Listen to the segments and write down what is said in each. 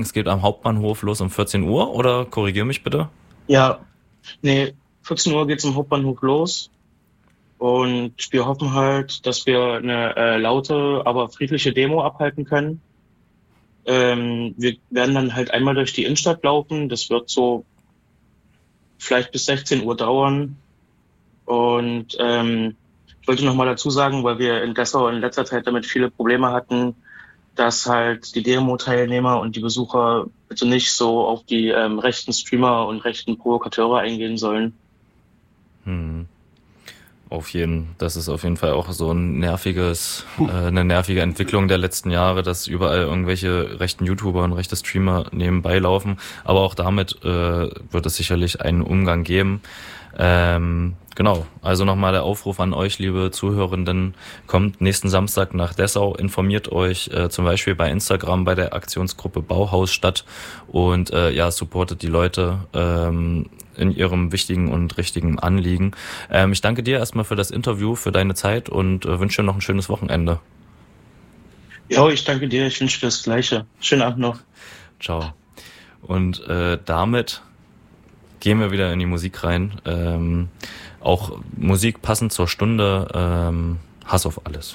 Es geht am Hauptbahnhof los um 14 Uhr, oder korrigier mich bitte? Ja, nee, 14 Uhr geht's im Hauptbahnhof los. Und wir hoffen halt, dass wir eine laute, aber friedliche Demo abhalten können. Wir werden dann halt einmal durch die Innenstadt laufen. Das wird so vielleicht bis 16 Uhr dauern. Und ich wollte noch mal dazu sagen, weil wir in Dessau in letzter Zeit damit viele Probleme hatten, dass halt die Demo-Teilnehmer und die Besucher bitte nicht so auf die rechten Streamer und rechten Provokateure eingehen sollen. Das ist auf jeden Fall auch so eine nervige Entwicklung der letzten Jahre, dass überall irgendwelche rechten YouTuber und rechte Streamer nebenbei laufen. Aber auch damit wird es sicherlich einen Umgang geben. Genau, also nochmal der Aufruf an euch, liebe Zuhörenden, kommt nächsten Samstag nach Dessau, informiert euch zum Beispiel bei Instagram bei der Aktionsgruppe Bauhaus statt und supportet die Leute in ihrem wichtigen und richtigen Anliegen. Ich danke dir erstmal für das Interview, für deine Zeit und wünsche dir noch ein schönes Wochenende. Ja, ich danke dir, ich wünsche dir das Gleiche. Schönen Abend noch. Ciao. Und damit gehen wir wieder in die Musik rein. Auch Musik passend zur Stunde. Hass auf alles.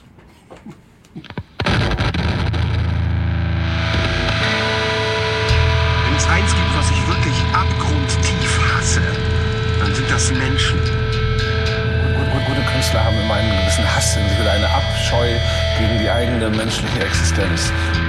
Wenn es eins gibt, was ich wirklich abgrundtief hasse, dann sind das Menschen. Gute Künstler haben immer einen gewissen Hass in sich oder eine Abscheu gegen die eigene menschliche Existenz.